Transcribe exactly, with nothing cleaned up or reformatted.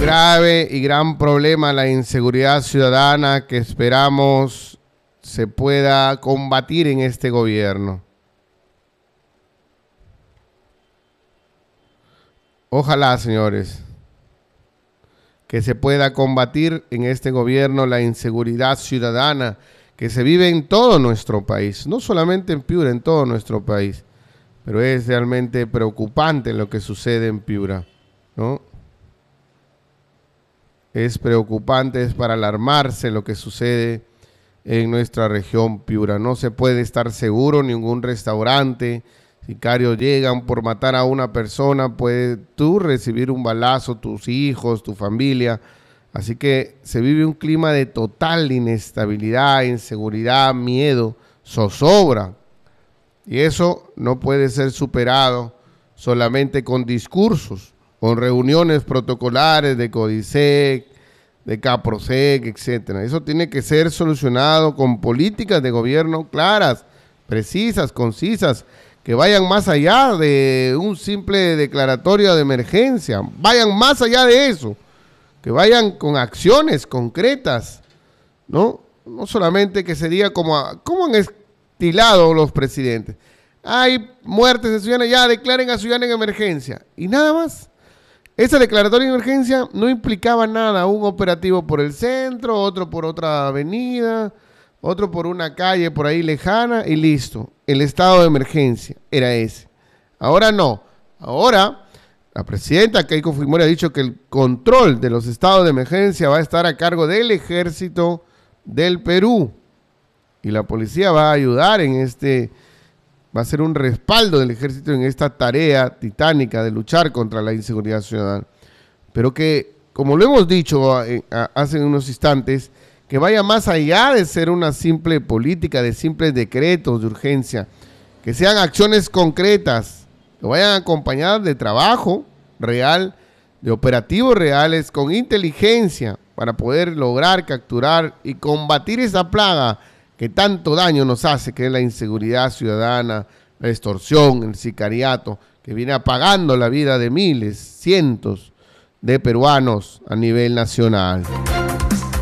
grave y gran problema la inseguridad ciudadana que esperamos se pueda combatir en este gobierno. Ojalá, señores, que se pueda combatir en este gobierno la inseguridad ciudadana que se vive en todo nuestro país, no solamente en Piura, en todo nuestro país, pero es realmente preocupante lo que sucede en Piura, ¿no? Es preocupante, es para alarmarse lo que sucede en nuestra región Piura. No se puede estar seguro, ningún restaurante, sicarios llegan por matar a una persona, puedes tú recibir un balazo, tus hijos, tu familia. Así que se vive un clima de total inestabilidad, inseguridad, miedo, zozobra. Y eso no puede ser superado solamente con discursos, con reuniones protocolares de CODISEC, de CAPROSEC, etcétera. Eso tiene que ser solucionado con políticas de gobierno claras, precisas, concisas, que vayan más allá de un simple declaratorio de emergencia, vayan más allá de eso, que vayan con acciones concretas, ¿no? No solamente que se diga como, como han estilado los presidentes. Hay muertes de ciudadanos, ya declaren a ciudadanos en emergencia. Y nada más. Esa declaratoria de emergencia no implicaba nada. Un operativo por el centro, otro por otra avenida, otro por una calle por ahí lejana y listo. El estado de emergencia era ese. Ahora no. Ahora la presidenta Keiko Fujimori ha dicho que el control de los estados de emergencia va a estar a cargo del Ejército del Perú. Y la policía va a ayudar en este, va a ser un respaldo del ejército en esta tarea titánica de luchar contra la inseguridad ciudadana. Pero que, como lo hemos dicho hace unos instantes, que vaya más allá de ser una simple política, de simples decretos de urgencia, que sean acciones concretas, que vayan acompañadas de trabajo real, de operativos reales, con inteligencia, para poder lograr capturar y combatir esa plaga que tanto daño nos hace, que es la inseguridad ciudadana, la extorsión, el sicariato, que viene apagando la vida de miles, cientos de peruanos a nivel nacional.